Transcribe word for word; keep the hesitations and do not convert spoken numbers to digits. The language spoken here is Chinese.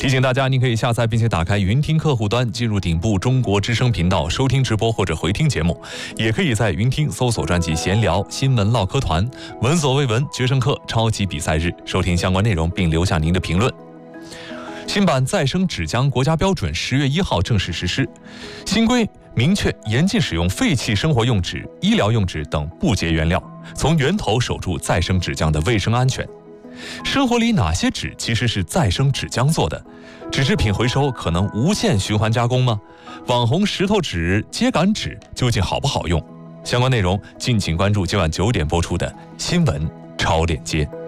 提醒大家，您可以下载并且打开云听客户端，进入顶部中国之声频道收听直播或者回听节目，也可以在云听搜索专辑闲聊新闻唠嗑团，闻所未闻决胜课超级比赛日，收听相关内容并留下您的评论。新版再生纸浆国家标准十月一号正式实施，新规明确严禁使用废弃生活用纸、医疗用纸等不洁原料，从源头守住再生纸浆的卫生安全。生活里哪些纸其实是再生纸浆做的？纸制品回收可能无限循环加工吗？网红石头纸、秸秆纸究竟好不好用？相关内容敬请关注今晚九点播出的新闻超链接。